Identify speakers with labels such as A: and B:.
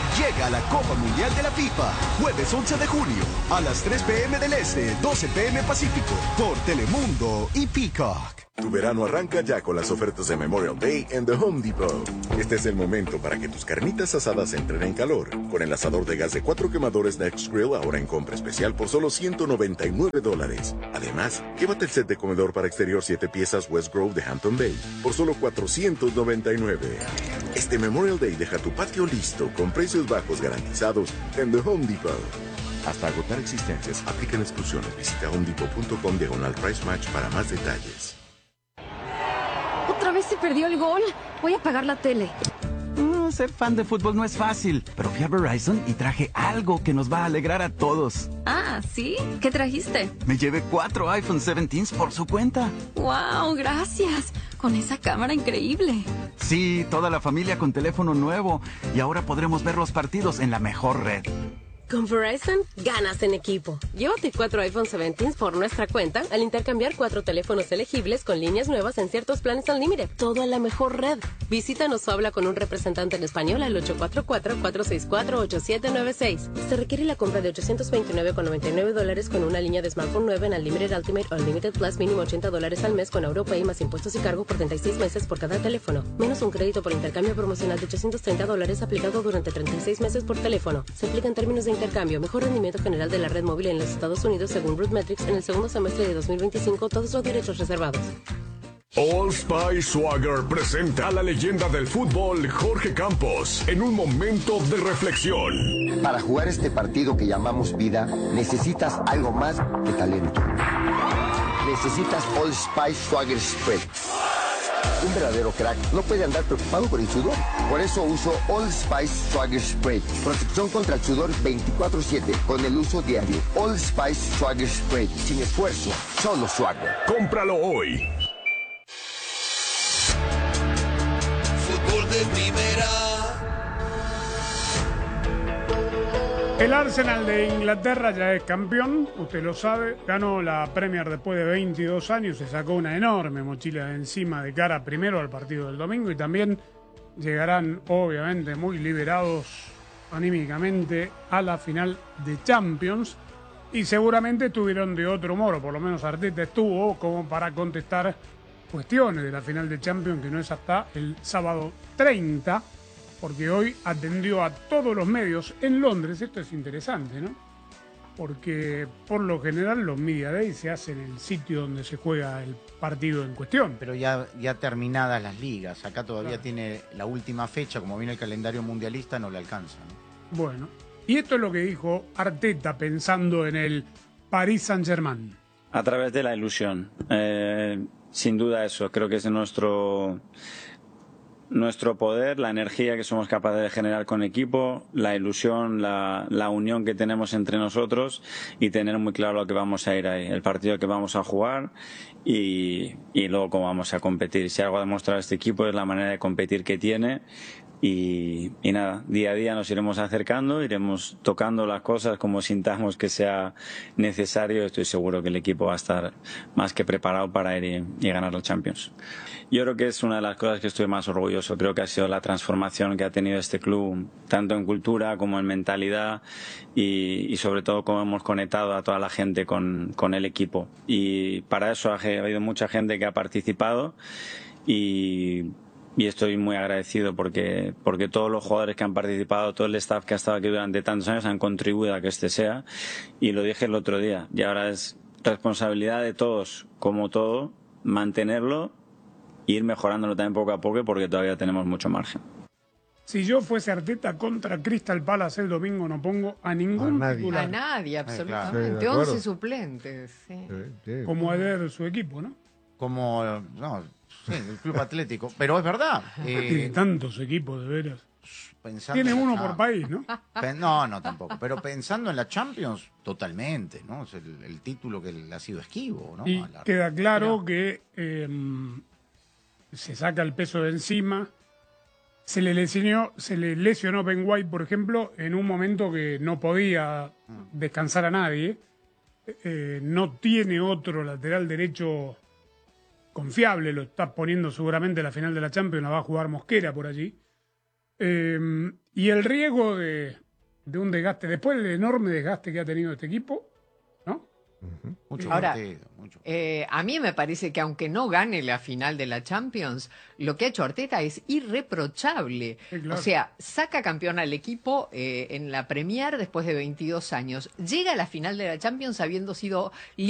A: Llega a la Copa Mundial de la FIFA, jueves 11 de junio, a las 3 p.m. del Este, 12 p.m. Pacífico, por Telemundo y Peacock.
B: Tu verano arranca ya con las ofertas de Memorial Day en The Home Depot. Este es el momento para que tus carnitas asadas entren en calor. Con el asador de gas de 4 quemadores Next Grill ahora en compra especial por solo $199. Además, llévate el set de comedor para exterior 7 piezas West Grove de Hampton Bay por solo $499. Este Memorial Day deja tu patio listo con precios bajos garantizados en The Home Depot. Hasta agotar existencias, aplican exclusiones. Visita homedepot.com/price match para más detalles.
C: ¿Otra vez se perdió el gol? Voy a apagar la tele.
D: Ser fan de fútbol no es fácil, pero fui a Verizon y traje algo que nos va a alegrar a todos.
C: Ah, ¿sí? ¿Qué trajiste?
D: Me llevé 4 iPhone 17s por su cuenta.
C: ¡Wow! Gracias. Con esa cámara increíble.
D: Sí, toda la familia con teléfono nuevo. Y ahora podremos ver los partidos en la mejor red.
E: Con Verizon, ganas en equipo. Llévate 4 iPhone 17 por nuestra cuenta al intercambiar 4 teléfonos elegibles con líneas nuevas en ciertos planes Unlimited. Todo en la mejor red. Visítanos o habla con un representante en español al 844-464-8796. Se requiere la compra de $829,99 con una línea de smartphone nueva en Unlimited Ultimate o Unlimited Plus, mínimo $80 al mes con AuroPay más impuestos y cargo por 36 meses por cada teléfono. Menos un crédito por intercambio promocional de $830 aplicado durante 36 meses por teléfono. Se aplica en términos de intercambio. Mejor rendimiento general de la red móvil en los Estados Unidos según RootMetrics en el segundo semestre de 2025. Todos los derechos reservados.
F: Old Spice Swagger presenta a la leyenda del fútbol Jorge Campos en un momento de reflexión.
G: Para jugar este partido que llamamos vida, necesitas algo más que talento. Necesitas Old Spice Swagger Spread. Un verdadero crack no puede andar preocupado por el sudor. Por eso uso Old Spice Swagger Spray. Protección contra el sudor 24/7 con el uso diario. Old Spice Swagger Spray. Sin esfuerzo, solo Swagger.
F: Cómpralo hoy.
H: Fútbol de primera.
I: El Arsenal de Inglaterra ya es campeón, usted lo sabe, ganó la Premier después de 22 años, se sacó una enorme mochila de encima de cara primero al partido del domingo y también llegarán obviamente muy liberados anímicamente a la final de Champions y seguramente estuvieron de otro humor, o por lo menos Arteta estuvo como para contestar cuestiones de la final de Champions que no es hasta el sábado 30. Porque hoy atendió a todos los medios en Londres. Esto es interesante, ¿no? Porque por lo general los Media Days se hacen en el sitio donde se juega el partido en cuestión.
J: Pero ya terminadas las ligas. Acá todavía tiene la última fecha, como viene el calendario mundialista, no le alcanza, ¿no?
I: Bueno, y esto es lo que dijo Arteta pensando en el Paris Saint-Germain.
K: A través de la ilusión. Sin duda eso. Creo que es nuestro poder, la energía que somos capaces de generar con equipo, la ilusión, la unión que tenemos entre nosotros y tener muy claro lo que vamos a ir ahí, el partido que vamos a jugar y luego cómo vamos a competir. Si algo ha demostrado este equipo es la manera de competir que tiene y nada, día a día nos iremos acercando, iremos tocando las cosas como sintamos que sea necesario. Estoy seguro que el equipo va a estar más que preparado para ir y ganar los Champions. Yo creo que es una de las cosas que estoy más orgulloso. Creo que ha sido la transformación que ha tenido este club, tanto en cultura como en mentalidad y sobre todo cómo hemos conectado a toda la gente con el equipo. Y para eso ha habido mucha gente que ha participado y estoy muy agradecido porque todos los jugadores que han participado, todo el staff que ha estado aquí durante tantos años han contribuido a que este sea. Y lo dije el otro día, y ahora es responsabilidad de todos, como todo, mantenerlo e ir mejorándolo también poco a poco porque todavía tenemos mucho margen.
I: Si yo fuese Arteta contra Crystal Palace el domingo, no pongo a ningún titular.
L: A nadie, absolutamente.
J: Claro.
L: 11 suplentes. Sí.
I: Como ayer su equipo, ¿no?
J: Sí, el Club Atlético. Pero es verdad.
I: Tiene tantos equipos, de veras. Tiene uno por país, ¿no?
J: No, tampoco. Pero pensando en la Champions, totalmente, ¿no? Es el título que le ha sido esquivo, ¿no?
I: Y queda claro que se saca el peso de encima. Se le lesionó Ben White, por ejemplo, en un momento que no podía descansar a nadie. No tiene otro lateral derecho confiable, lo está poniendo seguramente en la final de la Champions, la va a jugar Mosquera por allí. Y el riesgo de un desgaste, después del enorme desgaste que ha tenido este equipo, ¿no?
J: Mucho
L: Ahora,
J: partido, mucho.
L: A mí me parece que aunque no gane la final de la Champions, lo que ha hecho Arteta es irreprochable.
I: Sí, claro.
L: O sea, saca campeón al equipo en la Premier después de 22 años. Llega a la final de la Champions habiendo sido